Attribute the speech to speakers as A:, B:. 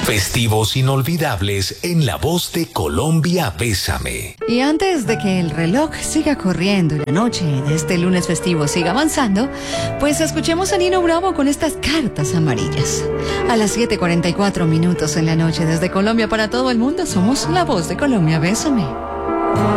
A: Festivos inolvidables en La Voz de Colombia, Bésame.
B: Y antes de que el reloj siga corriendo y la noche de este lunes festivo siga avanzando, pues escuchemos a Nino Bravo con estas cartas amarillas. A las 7:44 en la noche desde Colombia para todo el mundo somos La Voz de Colombia, Bésame.